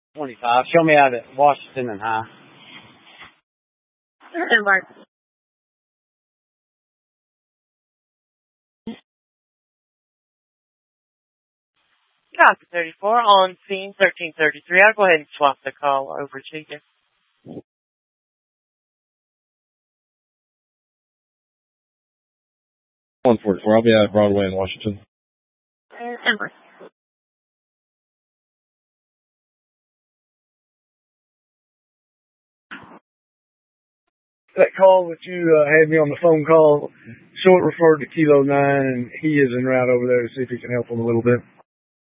25. Show me out at Washington and High. And Mark. Copy 34 on scene 1333. I'll go ahead and swap the call over to you. 144. I'll be out at Broadway in Washington. And Mark. That call that you had me on the phone call, Short referred to Kilo 9, and he is en route over there to see if he can help him a little bit.